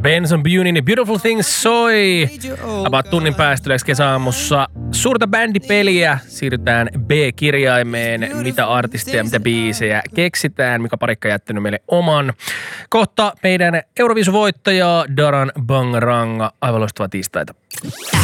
Benson Bunin Beautiful Things soi. About tunnin päästä kesäaamussa suurta bändipeliä. Siirrytään B-kirjaimeen, mitä artisteja, mitä biisejä keksitään. Mika Parikka jättänyt meille oman. Kohta meidän Euroviisuvoittaja Daran Bangaranga. Aivan loistavaa tiistaita.